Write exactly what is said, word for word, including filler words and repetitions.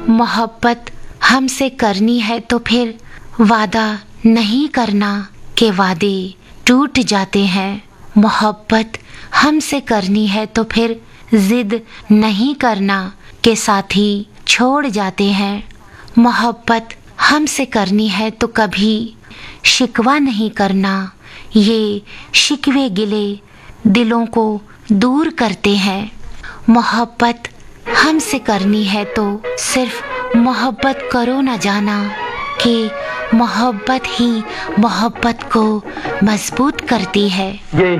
मोहब्बत हमसे करनी है तो फिर वादा नहीं करना के वादे टूट जाते हैं। मोहब्बत हमसे करनी है तो फिर जिद नहीं करना के साथी छोड़ जाते हैं। मोहब्बत हमसे करनी है तो कभी शिकवा नहीं करना, ये शिकवे गिले दिलों को दूर करते हैं। मोहब्बत हमसे करनी है तो सिर्फ मोहब्बत करो न जाना कि मोहब्बत ही मोहब्बत को मजबूत करती है।